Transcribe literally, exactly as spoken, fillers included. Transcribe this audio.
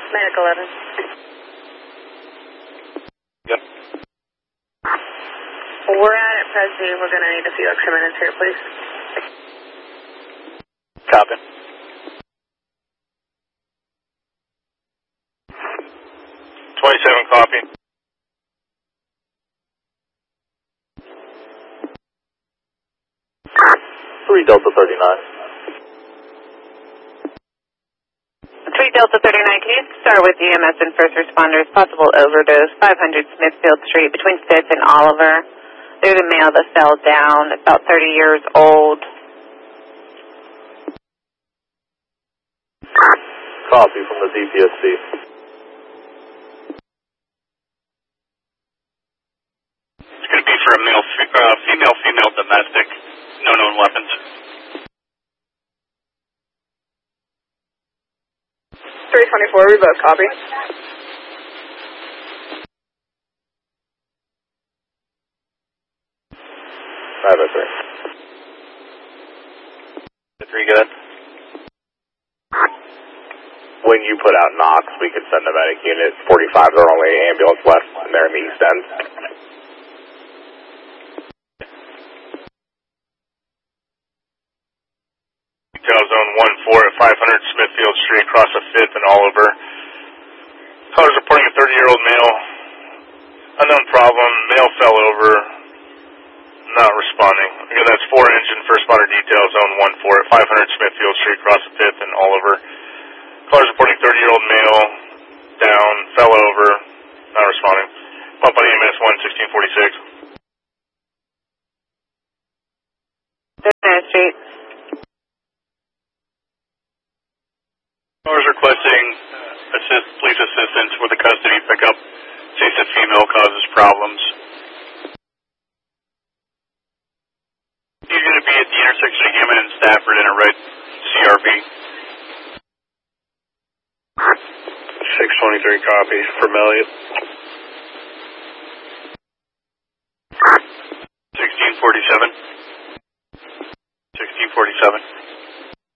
Medic eleven. Yep. We're at it, Presby. We're going to need a few extra minutes here, please. Copy. twenty-seven, copy. three Delta thirty-nine. three Delta thirty-nine, can you start with E M S and first responders? Possible overdose, five hundred Smithfield Street, between fifth and Oliver. There's a male that fell down, about thirty years old. Copy from the D P S C. It's going to be for a male, uh, female, female domestic, no known weapons. three twenty-four, we both copy. five oh three. three good. When you put out Knox, we could send a medic unit. forty-five are only ambulance left, and they're in the east end. Detail zone one four at five hundred Smithfield Street, across the fifth and Oliver. Callers reporting a thirty-year-old male. Unknown problem. Male fell over. Not responding. Again, that's four engine first spotter detail zone one four at five hundred Smithfield Street, across the fifth and Oliver. Callers reporting thirty-year-old male down, fell over, not responding. Pump on E M S one sixteen forty-six. thirty-ninth Street. Callers requesting assist, police assistance with a custody pickup. States that female causes problems. He's going to be at the intersection of Hammond and Stafford in a red C R V. six twenty-three copy from Elliott. sixteen forty-seven. sixteen forty-seven.